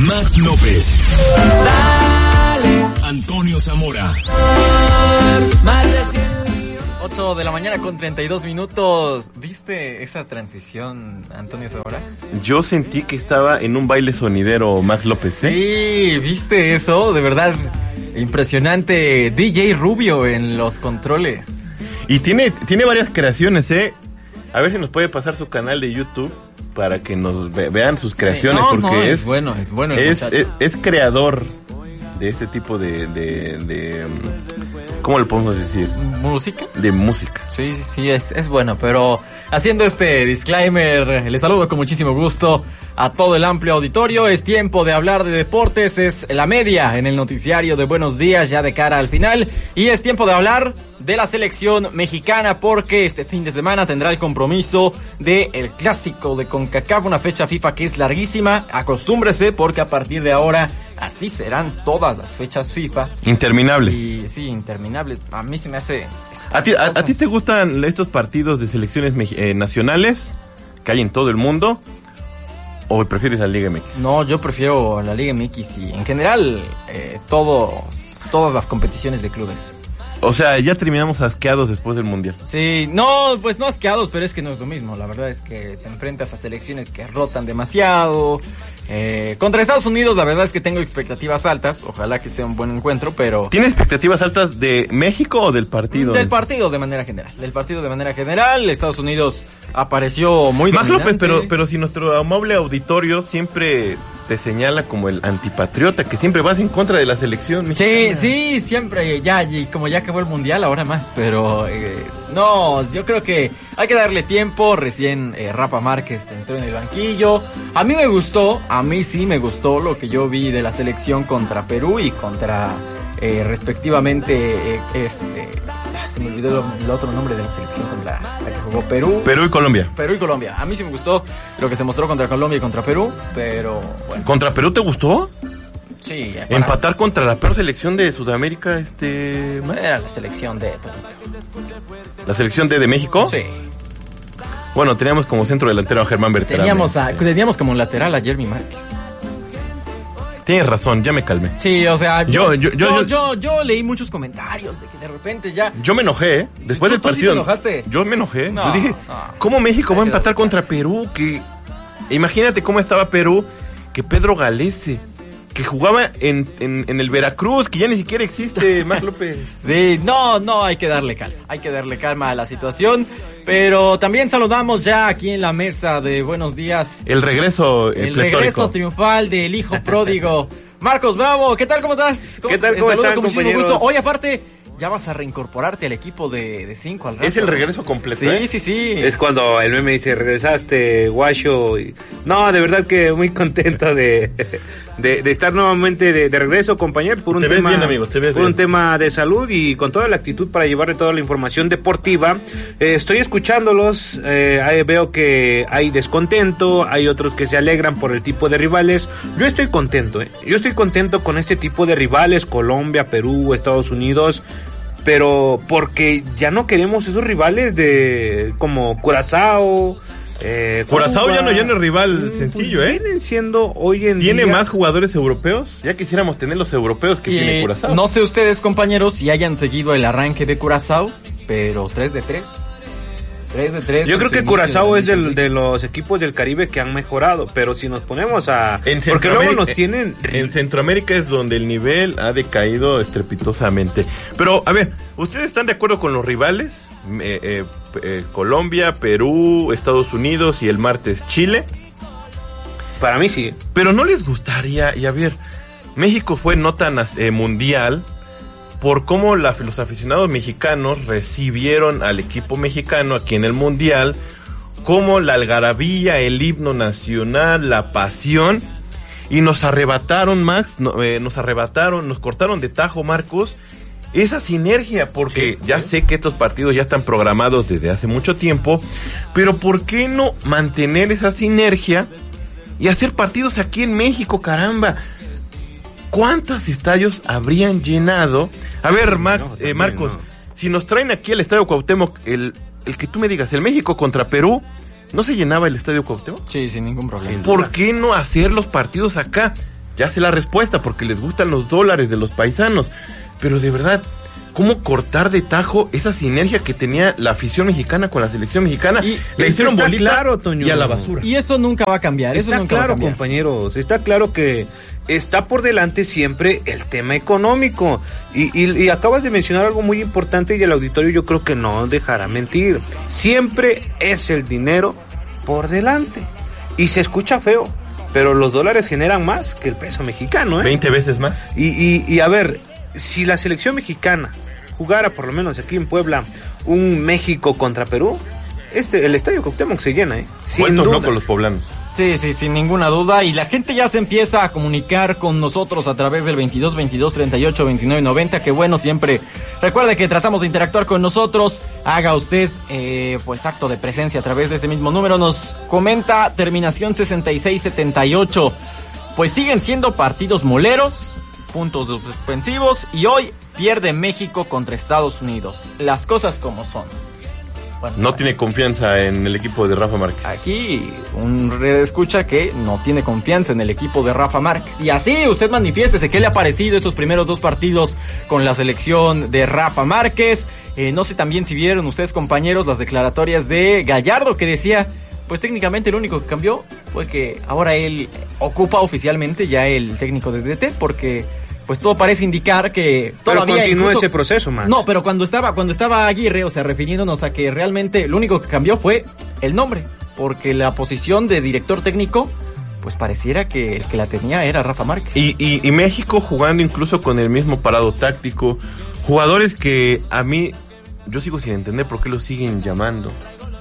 Max López. Dale. Antonio Zamora. Más de 100. 8 de la mañana con 32 minutos. ¿Viste esa transición, Antonio Zamora? Yo sentí que estaba en un baile sonidero Max López, ¿eh? Sí, ¿viste eso? De verdad, impresionante. DJ Rubio en los controles. Y tiene varias creaciones, ¿eh? A ver si nos puede pasar su canal de YouTube para que nos vean sus creaciones, Sí, porque es bueno el es creador de este tipo de ¿cómo le podemos decir? ¿Música? De música. Sí, es bueno, pero haciendo este disclaimer, les saludo con muchísimo gusto a todo el amplio auditorio. Es tiempo de hablar de deportes, es la media en el noticiario de Buenos Días ya de cara al final, y es tiempo de hablar de la selección mexicana porque este fin de semana tendrá el compromiso del clásico de CONCACAF, una fecha FIFA que es larguísima. Acostúmbrese porque a partir de ahora así serán todas las fechas FIFA. Interminables. Y sí, interminables. A mí se me hace... ¿A ti te gustan estos partidos de selecciones nacionales que hay en todo el mundo? ¿O prefieres la Liga MX? No, yo prefiero la Liga MX y en general todas las competiciones de clubes. O sea, ya terminamos asqueados después del Mundial. Sí, no, pues no asqueados, pero es que no es lo mismo. La verdad es que te enfrentas a selecciones que rotan demasiado. Contra Estados Unidos, la verdad es que tengo expectativas altas. Ojalá que sea un buen encuentro, pero... ¿Tienes expectativas altas de México o del partido? Del partido de manera general. Estados Unidos apareció muy Max dominante. López, pero si nuestro amable auditorio siempre te señala como el antipatriota, que siempre vas en contra de la selección mexicana. Sí, siempre, y como ya acabó el Mundial, ahora más, pero no, yo creo que hay que darle tiempo. Recién Rafa Márquez entró en el banquillo. A mí sí me gustó lo que yo vi de la selección contra Perú y contra respectivamente se me olvidó el otro nombre de la selección contra la que jugó Perú. Perú y Colombia. A mí sí me gustó lo que se mostró contra Colombia y contra Perú, pero bueno. ¿Contra Perú te gustó? Sí. Empatar contra la peor selección de Sudamérica, Era la selección de ¿La selección de México? Sí. Bueno, teníamos como centro delantero a Germán Berterame. Teníamos como lateral a Jeremy Márquez. Tienes razón, ya me calmé. Sí, o sea, yo leí muchos comentarios de que de repente ya... Yo me enojé, después del partido. ¿Tú sí te enojaste? Yo me enojé. No, yo dije, ¿cómo México va a empatar contra Perú? Que imagínate cómo estaba Perú, que Pedro Galese, que jugaba en el Veracruz, que ya ni siquiera existe, Max López. Sí, no, hay que darle calma a la situación, pero también saludamos ya aquí en la mesa de Buenos Días. El regreso triunfal del hijo pródigo, Marcos Bravo. ¿Qué tal, cómo estás? ¿Qué tal, cómo están, con muchísimo compañeros? gusto. Hoy aparte... ya vas a reincorporarte al equipo de 5 al rato. Es el regreso completo. Sí. Es cuando el meme dice, regresaste, guacho. No, de verdad que muy contento de estar nuevamente de regreso, compañero, por un tema, bien, amigo, un tema de salud y con toda la actitud para llevarle toda la información deportiva. Estoy escuchándolos, veo que hay descontento, hay otros que se alegran por el tipo de rivales. Yo estoy contento, Yo estoy contento con este tipo de rivales, Colombia, Perú, Estados Unidos. Pero porque ya no queremos esos rivales de como Curazao. Curazao ya no es rival sencillo, Vienen siendo hoy en ¿Tiene día... más jugadores europeos? Ya quisiéramos tener los europeos que tiene Curazao. No sé ustedes, compañeros, si hayan seguido el arranque de Curazao, pero 3 de 3. Yo creo que Curazao es de los equipos del Caribe que han mejorado, pero si nos ponemos porque luego nos tienen... En Centroamérica es donde el nivel ha decaído estrepitosamente. Pero, a ver, ¿ustedes están de acuerdo con los rivales? Colombia, Perú, Estados Unidos y el martes Chile. Para mí sí. Pero ¿no les gustaría? Y a ver, México fue nota mundial por cómo los aficionados mexicanos recibieron al equipo mexicano aquí en el Mundial, cómo la algarabía, el himno nacional, la pasión, y nos arrebataron, Max, nos cortaron de tajo, Marcos, esa sinergia, porque sé que estos partidos ya están programados desde hace mucho tiempo, pero ¿por qué no mantener esa sinergia y hacer partidos aquí en México, caramba? ¿Cuántos estadios habrían llenado? A ver, Marcos, si nos traen aquí al Estadio Cuauhtémoc, el que tú me digas, el México contra Perú, ¿no se llenaba el Estadio Cuauhtémoc? Sí, sin ningún problema. ¿Por qué no hacer los partidos acá? Ya sé la respuesta, porque les gustan los dólares de los paisanos. Pero de verdad, ¿cómo cortar de tajo esa sinergia que tenía la afición mexicana con la selección mexicana? Y le hicieron está bolita claro, Toño. y a la basura. Y eso nunca va a cambiar. Eso Está nunca va a claro, cambiar. compañeros, está claro que está por delante siempre el tema económico. Y acabas de mencionar algo muy importante y el auditorio yo creo que no dejará mentir. Siempre es el dinero por delante. Y se escucha feo, pero los dólares generan más que el peso mexicano, ¿eh? 20 veces más. Y a ver, si la selección mexicana jugara por lo menos aquí en Puebla un México contra Perú, el estadio Cuauhtémoc se llena, sin Vueltos duda. locos los poblanos. Sí, sin ninguna duda. Y la gente ya se empieza a comunicar con nosotros a través del 22 22 38 29 90. Que bueno, siempre recuerde que tratamos de interactuar con nosotros. Haga usted, pues, acto de presencia a través de este mismo número. Nos comenta terminación 6678. Pues siguen siendo partidos moleros, puntos suspensivos. Y hoy pierde México contra Estados Unidos. Las cosas como son. Bueno, No tiene confianza en el equipo de Rafa Márquez. aquí un escucha que no tiene confianza en el equipo de Rafa Márquez. Y así usted manifiéstese qué le ha parecido estos primeros 2 partidos con la selección de Rafa Márquez. No sé también si vieron ustedes, compañeros, las declaratorias de Gallardo, que decía, pues técnicamente lo único que cambió fue que ahora él ocupa oficialmente ya el técnico de DT, porque pues todo parece indicar que Pero todavía continúa incluso... ese proceso, man. No, pero cuando estaba Aguirre, o sea, refiriéndonos a que realmente lo único que cambió fue el nombre, porque la posición de director técnico, pues pareciera que el que la tenía era Rafa Márquez. Y México jugando incluso con el mismo parado táctico. Jugadores que a mí, yo sigo sin entender por qué los siguen llamando.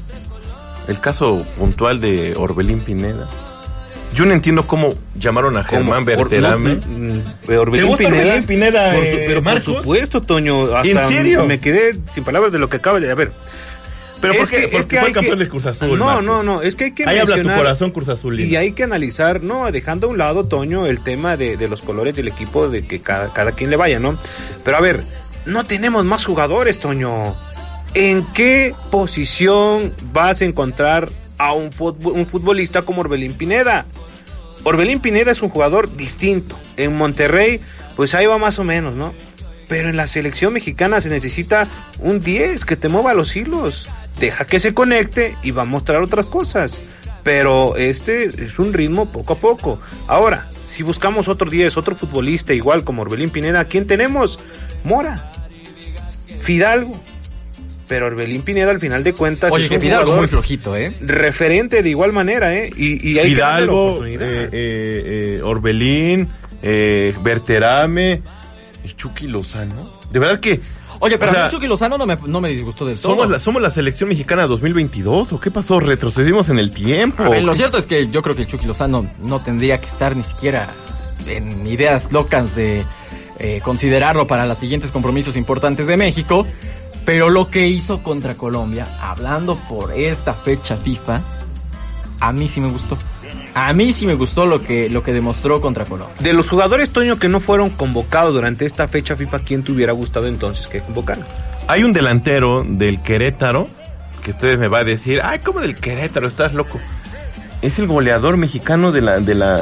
El caso puntual de Orbelín Pineda. Yo no entiendo cómo llamaron a Germán Berterame. Orbelín Pineda, pero Marcos? por supuesto, Toño. Hasta ¿En serio? Me quedé sin palabras de lo que acaba de... A ver. ¿Pero por Es qué? que- Porque es que fue hay campeón que- de Cruz Azul, No, Marcos. no, es que hay que Ahí habla tu mencionar- corazón Cruz Azul. Y hay que analizar, no, dejando a un lado, Toño, el tema de los colores del equipo, de que cada quien le vaya, ¿no? Pero a ver, no tenemos más jugadores, Toño. ¿En qué posición vas a encontrar a un futbolista como Orbelín Pineda? Orbelín Pineda es un jugador distinto. En Monterrey, pues ahí va más o menos, ¿no? Pero en la selección mexicana se necesita un 10 que te mueva los hilos. Deja que se conecte y va a mostrar otras cosas. Pero este es un ritmo poco a poco. Ahora, si buscamos otro 10, otro futbolista igual como Orbelín Pineda, ¿quién tenemos? Mora, Fidalgo. Pero Orbelín Pineda, al final de cuentas, Oye, es que un Fidalgo jugador muy flojito, referente de igual manera, y hay que darle la Fidalgo, oportunidad. Orbelín, Berterame y Chucky Lozano. De verdad que Oye, pero o sea, a mí Chucky Lozano no me disgustó del todo. ¿somos la selección mexicana 2022 o qué pasó? ¿Retrocedimos en el tiempo? A ver, lo cierto es que yo creo que el Chucky Lozano no tendría que estar ni siquiera en ideas locas de considerarlo para los siguientes compromisos importantes de México. Pero lo que hizo contra Colombia, hablando por esta fecha FIFA, a mí sí me gustó. A mí sí me gustó lo que demostró contra Colombia. De los jugadores, Toño, que no fueron convocados durante esta fecha FIFA, ¿quién te hubiera gustado entonces que convocaran? Hay un delantero del Querétaro que ustedes me va a decir, ay, ¿cómo del Querétaro? Estás loco. Es el goleador mexicano de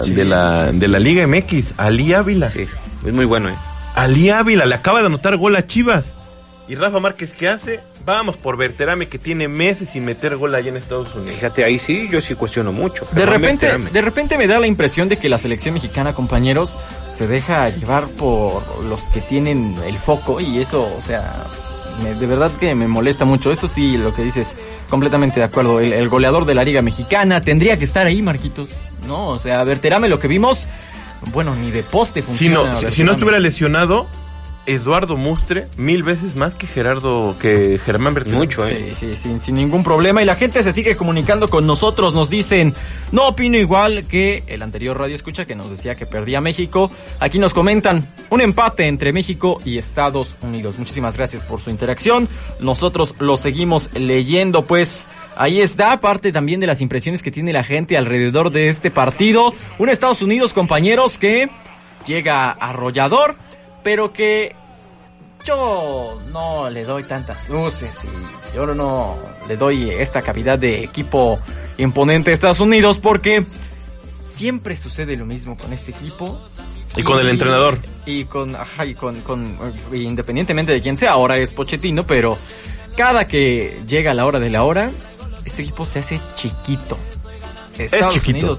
la Liga MX, Ali Ávila. Sí, es muy bueno, Ali Ávila le acaba de anotar gol a Chivas. ¿Y Rafa Márquez qué hace? Vamos por Berterame, que tiene meses sin meter gol allá en Estados Unidos. Fíjate, ahí sí, yo sí cuestiono mucho. De Germán repente Berterame. me da la impresión de que la selección mexicana, compañeros, se deja llevar por los que tienen el foco, y eso, o sea, de verdad que me molesta mucho. Eso sí, lo que dices, completamente de acuerdo. El goleador de la Liga Mexicana tendría que estar ahí, Marquitos, ¿no? O sea, Berterame, lo que vimos, bueno, ni de poste Si funciona. no Berterame. estuviera lesionado, Eduardo Mustre, 1000 veces más que Germán Berterame. Mucho, Sí, sin ningún problema. Y la gente se sigue comunicando con nosotros. Nos dicen, no opino igual que el anterior radio escucha que nos decía que perdía México. Aquí nos comentan un empate entre México y Estados Unidos. Muchísimas gracias por su interacción. Nosotros lo seguimos leyendo, pues ahí está parte también de las impresiones que tiene la gente alrededor de este partido. Un Estados Unidos, compañeros, que llega arrollador, pero que yo no le doy tantas luces y yo no le doy esta calidad de equipo imponente a Estados Unidos, porque siempre sucede lo mismo con este equipo. Y con el entrenador. Y independientemente de quién sea, ahora es Pochettino, pero cada que llega la hora de la hora, este equipo se hace chiquito. Estados chiquito. Unidos